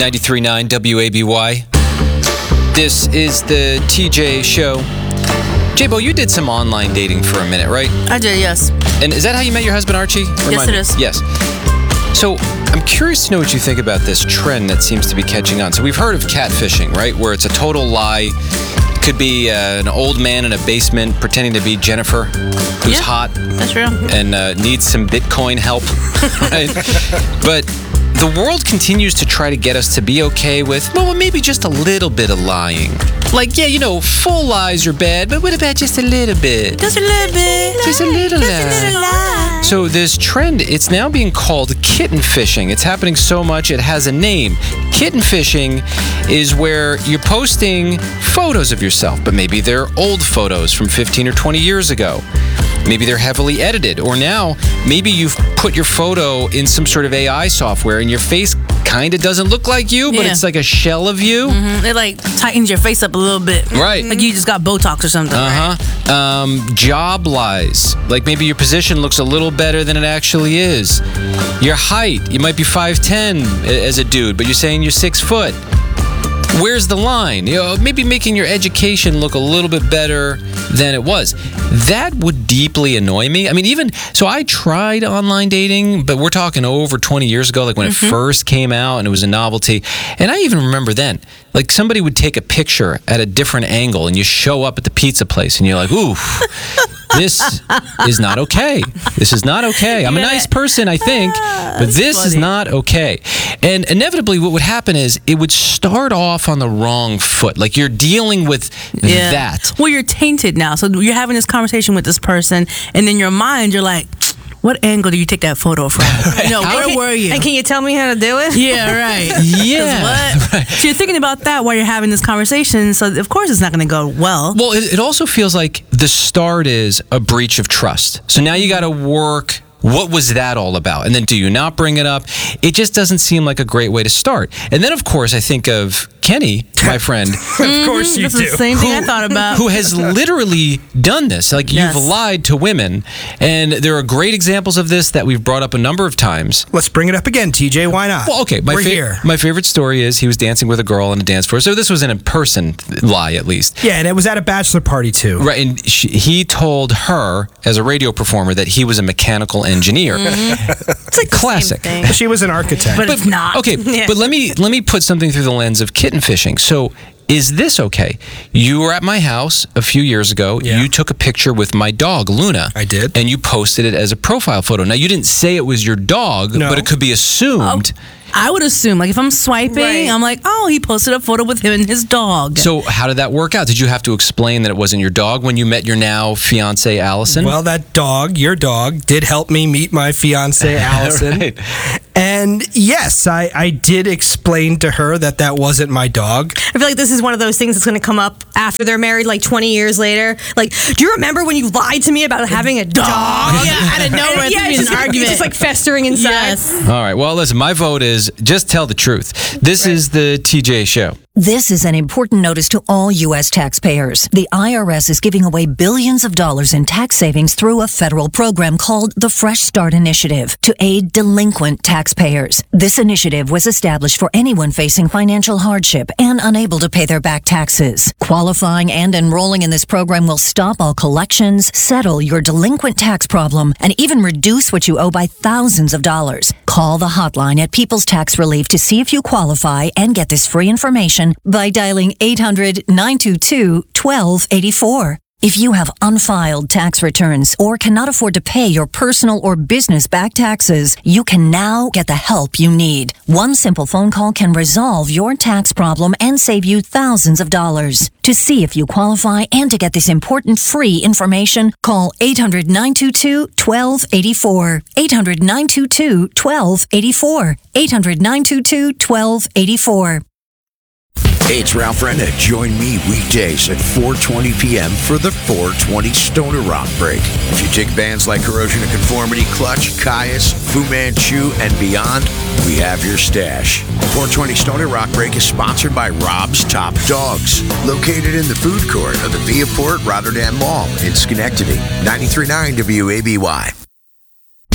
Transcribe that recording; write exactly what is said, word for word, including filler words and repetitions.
ninety-three point nine W A B Y. This is the T J Show. J-Bo, you did some online dating for a minute, right? I did, yes. And is that how you met your husband, Archie? Remind yes, it me. is. Yes. So I'm curious to know what you think about this trend that seems to be catching on. So we've heard of catfishing, right? Where it's a total lie. It could be uh, an old man in a basement pretending to be Jennifer, who's yeah, hot. That's real. And uh, needs some Bitcoin help, right? But the world continues to try to get us to be okay with, well, maybe just a little bit of lying. Like, yeah, you know, full lies are bad, but what about just a little bit? Just a little bit. Just a little Just lie. a little lie. So this trend, it's now being called kitten fishing. It's happening so much, it has a name. Kitten fishing is where you're posting photos of yourself, but maybe they're old photos from fifteen or twenty years ago. Maybe they're heavily edited. Or now, maybe you've put your photo in some sort of A I software and your face kind of doesn't look like you, but Yeah. it's like a shell of you. Mm-hmm. It like tightens your face up a little bit. Right. Like you just got Botox or something. Uh huh. Um, job lies. Like maybe your position looks a little better than it actually is. Your height. You might be five ten as a dude, but you're saying you're six foot. Where's the line? You know, maybe making your education look a little bit better than it was. That would deeply annoy me. I mean, even so, I tried online dating, but we're talking over twenty years ago, like when mm-hmm. it first came out and it was a novelty. And I even remember then, like somebody would take a picture at a different angle and you show up at the pizza place and you're like, ooh, this is not okay. This is not okay. I'm a nice person, I think, but this funny. is not okay. And inevitably what would happen is it would start off on the wrong foot. Like you're dealing with Yeah. that. Well, you're tainted now. So you're having this conversation with this person, and in your mind, you're like, what angle do you take that photo from? You know, where were you? And can you tell me how to do it? Yeah, right. Yeah. What? Right. So you're thinking about that while you're having this conversation. So of course it's not going to go well. Well, it, it also feels like the start is a breach of trust. So now you got to work. What was that all about? And then do you not bring it up? It just doesn't seem like a great way to start. And then, of course, I think of Kenny, my friend. Of course you That's do. the same thing I thought about. Who has literally done this. Like, Yes. you've lied to women. And there are great examples of this that we've brought up a number of times. Let's bring it up again, T J. Why not? Well, okay. My, We're fa- here. my favorite story is he was dancing with a girl on a dance floor. So this was an in-person lie, at least. Yeah, and it was at a bachelor party, too. Right, and she, he told her, as a radio performer, that he was a mechanical engineer. It's like Classic. The same thing. She was an architect. But it's not. Okay, Yeah. but let me let me put something through the lens of kitten fishing. So, is this okay? You were at my house a few years ago. Yeah. You took a picture with my dog, Luna. I did. And you posted it as a profile photo. Now, you didn't say it was your dog, No. but it could be assumed. I would assume, like, if I'm swiping, Right. I'm like, oh, he posted a photo with him and his dog. So, how did that work out? Did you have to explain that it wasn't your dog when you met your now fiance, Allison? Well, that dog, your dog, did help me meet my fiance, Allison. Right. And yes, I, I did explain to her that that wasn't my dog. I feel like this is one of those things that's going to come up after they're married, like twenty years later. Like, do you remember when you lied to me about having a dog? Yeah, out of nowhere, it's yeah, gonna be it's an just, argument. It's just like festering inside. Yes. All right. Well, listen, my vote is just tell the truth. This is the T J Show. This is an important notice to all U S taxpayers. The I R S is giving away billions of dollars in tax savings through a federal program called the Fresh Start Initiative to aid delinquent taxpayers. This initiative was established for anyone facing financial hardship and unable to pay their back taxes. Qualifying and enrolling in this program will stop all collections, settle your delinquent tax problem, and even reduce what you owe by thousands of dollars. Call the hotline at People's Tax Relief to see if you qualify and get this free information by dialing eight hundred, nine two two, one two eight four. If you have unfiled tax returns or cannot afford to pay your personal or business back taxes, you can now get the help you need. One simple phone call can resolve your tax problem and save you thousands of dollars. To see if you qualify and to get this important free information, call eight hundred, nine two two, one two eight four. eight hundred, nine two two, one two eight four. eight hundred, nine two two, one two eight four. Hey, it's Ralph Renna. Join me weekdays at four twenty p.m. for the four twenty Stoner Rock Break. If you dig bands like Corrosion of Conformity, Clutch, Caius, Fu Manchu, and beyond, we have your stash. four twenty Stoner Rock Break is sponsored by Rob's Top Dogs, located in the food court of the Viaport Rotterdam Mall in Schenectady. ninety-three point nine W A B Y.